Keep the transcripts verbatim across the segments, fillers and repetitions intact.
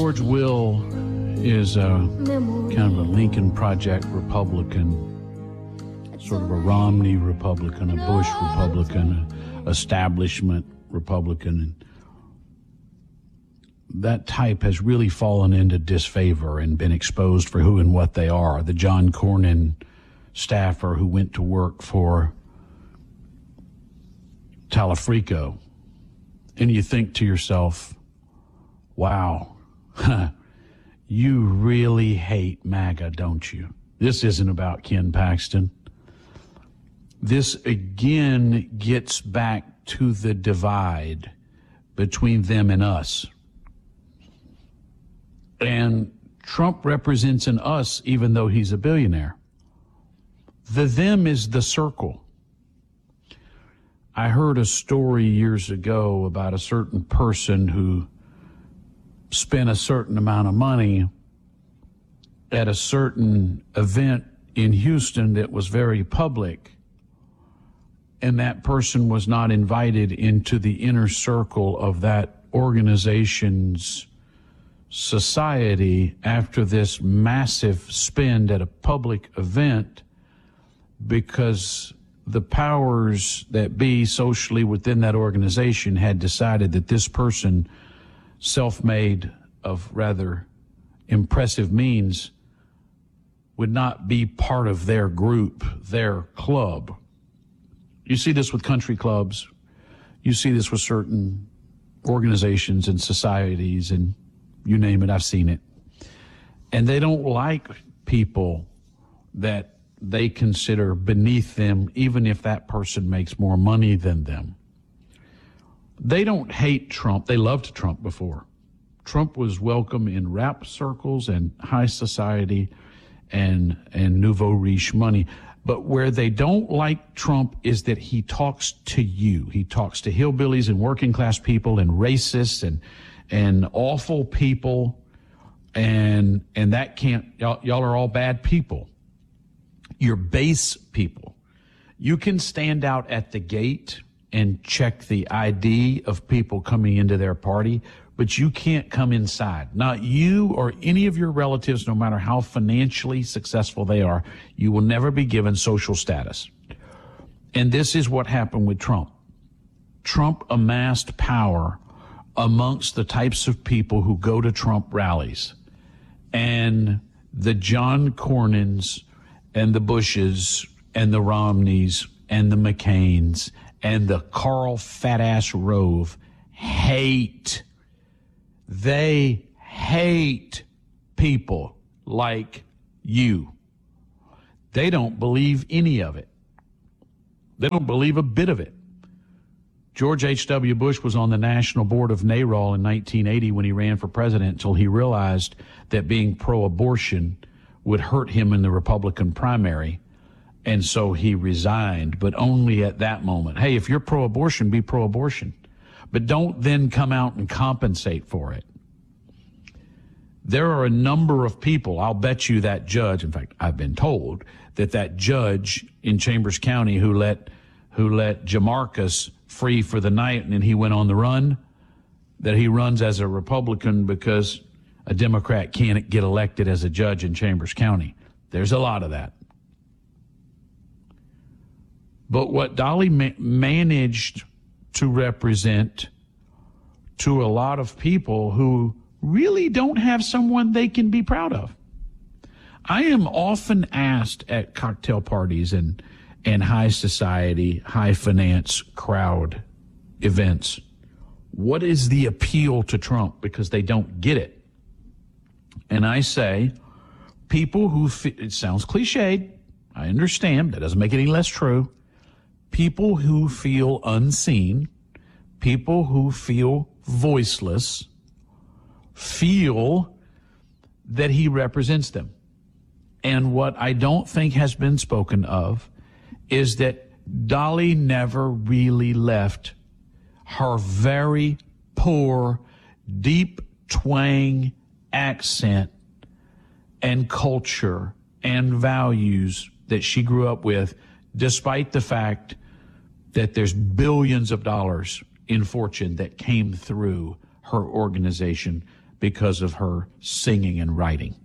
George Will is a kind of a Lincoln Project Republican, sort of a Romney Republican, a Bush Republican, a establishment Republican. That type has really fallen into disfavor and been exposed for who and what they are. The John Cornyn staffer who went to work for Talafrico. And you think to yourself, wow, you really hate MAGA, don't you? This isn't about Ken Paxton. This again gets back to the divide between them and us. And Trump represents an us even though he's a billionaire. The them is the circle. I heard a story years ago about a certain person who spent a certain amount of money at a certain event in Houston that was very public, and that person was not invited into the inner circle of that organization's society after this massive spend at a public event, because the powers that be socially within that organization had decided that this person, self-made of rather impressive means, would not be part of their group, their club. You see this with country clubs. You see this with certain organizations and societies, and you name it, I've seen it. And they don't like people that they consider beneath them, even if that person makes more money than them. They don't hate Trump. They loved Trump before. Trump was welcome in rap circles and high society and, and nouveau riche money. But where they don't like Trump is that he talks to you. He talks to hillbillies and working class people and racists and, and awful people. And, and that can't, y'all, y'all are all bad people. You're base people. You can stand out at the gate and check the I D of people coming into their party, but you can't come inside. Not you or any of your relatives, no matter how financially successful they are. You will never be given social status. And this is what happened with Trump. Trump amassed power amongst the types of people who go to Trump rallies. And the John Cornyns and the Bushes and the Romneys and the McCains and the Carl Fat-Ass Rove hate. They hate people like you. They don't believe any of it. They don't believe a bit of it. George H W. Bush was on the national board of NARAL in nineteen eighty when he ran for president, until he realized that being pro-abortion would hurt him in the Republican primary. And so he resigned, but only at that moment. Hey, if you're pro-abortion, be pro-abortion. But don't then come out and compensate for it. There are a number of people, I'll bet you that judge, in fact, I've been told, that that judge in Chambers County who let who let Jamarcus free for the night and then he went on the run, that he runs as a Republican because a Democrat can't get elected as a judge in Chambers County. There's a lot of that. But what Dolly ma- managed to represent to a lot of people who really don't have someone they can be proud of. I am often asked at cocktail parties and, and high society, high finance crowd events, what is the appeal to Trump? Because they don't get it. And I say, people who, fe- it sounds cliched, I understand, that doesn't make it any less true. People who feel unseen, people who feel voiceless, feel that he represents them. And what I don't think has been spoken of is that Dolly never really left her very poor, deep twang accent and culture and values that she grew up with, despite the fact that there's billions of dollars in fortune that came through her organization. because of her singing and writing.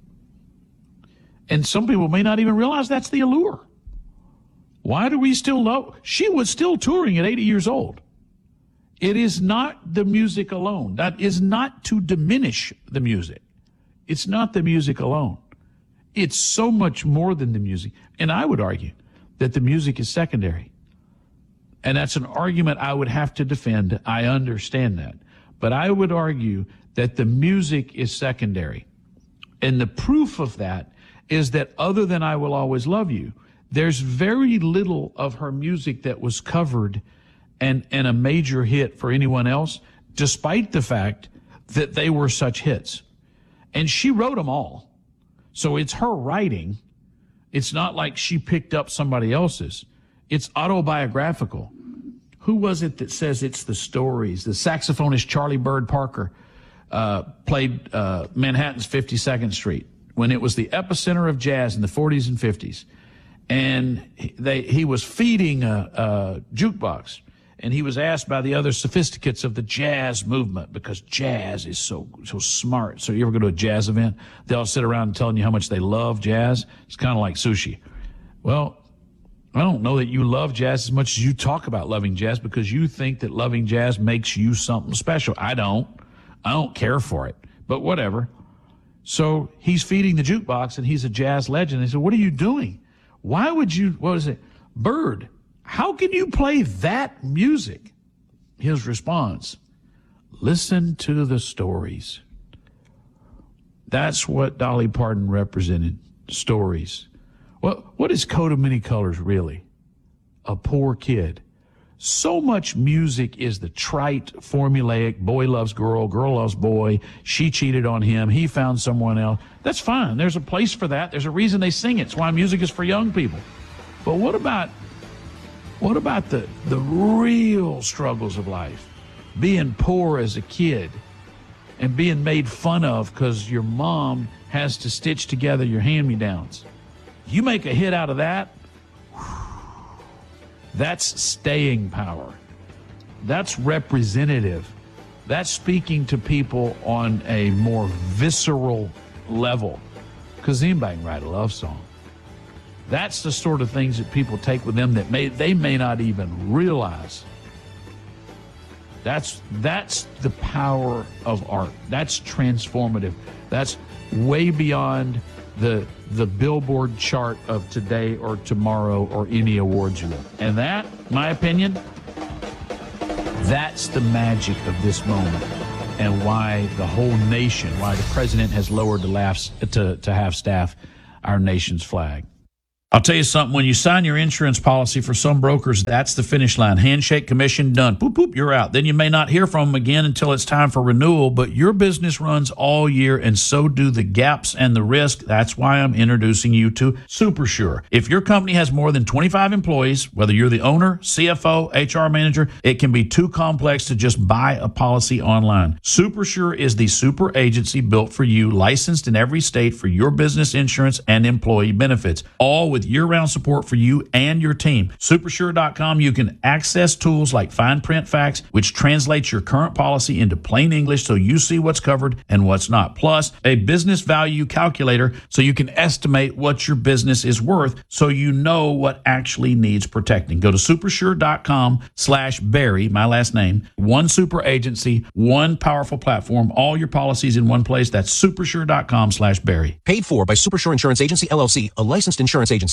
And some people may not even realize that's the allure. Why do we still love? She was still touring at eighty years old. It is not the music alone. That is not to diminish the music. It's not the music alone. It's so much more than the music. And I would argue that the music is secondary. And that's an argument I would have to defend. I understand that. But I would argue that the music is secondary. And the proof of that is that other than I Will Always Love You, there's very little of her music that was covered and, and a major hit for anyone else, despite the fact that they were such hits. And she wrote them all. So it's her writing. It's not like she picked up somebody else's. It's autobiographical. Who was it that says it's the stories? The saxophonist Charlie Bird Parker uh, played uh, Manhattan's fifty-second Street when it was the epicenter of jazz in the forties and fifties. And they, he was feeding a, a jukebox. And he was asked by the other sophisticates of the jazz movement, because jazz is so so smart. So you ever go to a jazz event? They all sit around telling you how much they love jazz. It's kind of like sushi. Well, I don't know that you love jazz as much as you talk about loving jazz, because you think that loving jazz makes you something special. I don't. I don't care for it, but whatever. So he's feeding the jukebox, and he's a jazz legend. They said, what are you doing? Why would you, what is it? Bird, how can you play that music? His response, listen to the stories. That's what Dolly Parton represented, stories. Well, what is Coat of Many Colors really? A poor kid. So much music is the trite, formulaic, boy loves girl, girl loves boy, she cheated on him, he found someone else. That's fine. There's a place for that. There's a reason they sing it. It's why music is for young people. But what about what about the, the real struggles of life? Being poor as a kid and being made fun of because your mom has to stitch together your hand-me-downs. You make a hit out of that, that's staying power. That's representative. That's speaking to people on a more visceral level. Because anybody can write a love song. That's the sort of things that people take with them that may they may not even realize. That's that's the power of art. That's transformative. That's way beyond the the Billboard chart of today or tomorrow or any awards you win. And that, my opinion, that's the magic of this moment, and why the whole nation, why the president has lowered the laughs to, to half staff our nation's flag. I'll tell you something, when you sign your insurance policy for some brokers, that's the finish line. Handshake, commission, done. Boop, boop, you're out. Then you may not hear from them again until it's time for renewal, but your business runs all year, and so do the gaps and the risk. That's why I'm introducing you to SuperSure. If your company has more than twenty-five employees, whether you're the owner, C F O, H R manager, it can be too complex to just buy a policy online. SuperSure is the super agency built for you, licensed in every state for your business insurance and employee benefits, all with year-round support for you and your team. Supersure dot com, you can access tools like fine print facts, which translates your current policy into plain English so you see what's covered and what's not. Plus, a business value calculator so you can estimate what your business is worth so you know what actually needs protecting. Go to supersure dot com slash Barry, my last name, one super agency, one powerful platform, all your policies in one place. That's supersure dot com slash Barry. Paid for by Supersure Insurance Agency, L L C, a licensed insurance agency.